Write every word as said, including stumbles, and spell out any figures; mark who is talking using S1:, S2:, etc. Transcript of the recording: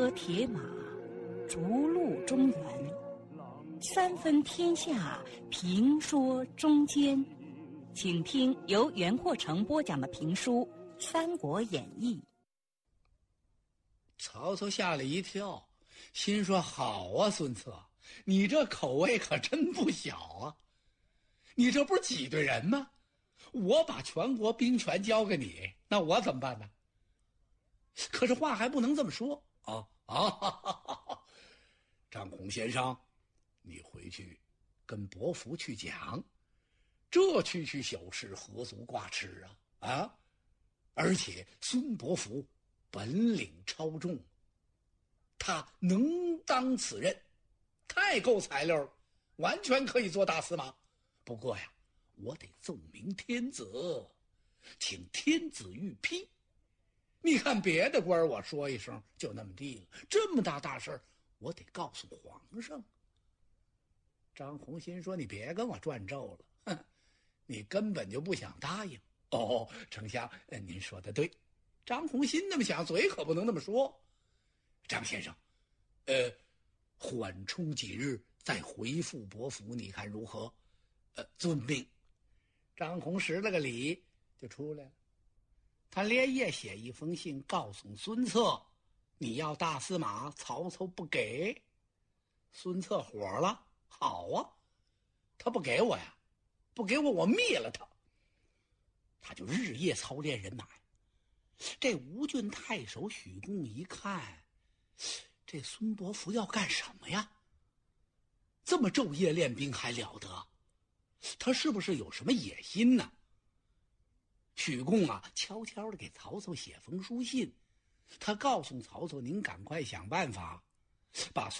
S1: 车铁马，逐鹿中原。三分天下，评说中间。请听由袁阔成播讲的评书《三国演义》。
S2: 曹操吓了一跳，心说：好啊，孙策，你这口味可真不小啊！你这不是挤兑人吗？我把全国兵权交给你，那我怎么办呢？可是话还不能这么说啊啊！哈哈哈哈，张孔先生，你回去跟伯符去讲，这区区小事何足挂齿啊啊！而且孙伯符本领超重，他能当此任，太够材料了，完全可以做大司马。不过呀，我得奏明天子，请天子御批。你看别的官我说一声就那么地了，这么大大事我得告诉皇上。张宏心说：你别跟我转咒了，哼，你根本就不想答应。哦，丞相，您说的对。张宏心那么想，嘴可不能那么说。张先生，呃，缓冲几日再回复伯符，你看如何？呃，遵命。张宏施了个礼就出来了。他连夜写一封信告诉孙策，你要大司马，曹操不给。孙策火了，好啊，他不给我呀，不给我我灭了他。他就日夜操练人马。这吴郡太守许公一看，这孙伯符要干什么呀？这么昼夜练兵还了得？他是不是有什么野心呢？许公啊，悄悄地给曹操写封书信，他告诉曹操：您赶快想办法把